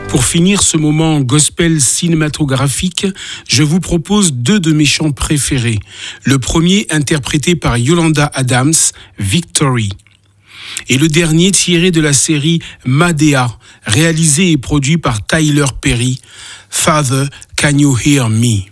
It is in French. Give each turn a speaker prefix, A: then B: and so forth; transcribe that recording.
A: Pour finir ce moment gospel cinématographique, je vous propose 2 de mes chants préférés. Le premier interprété par Yolanda Adams, Victory. Et le dernier tiré de la série Madea, réalisé et produit par Tyler Perry, Father, Can You Hear Me?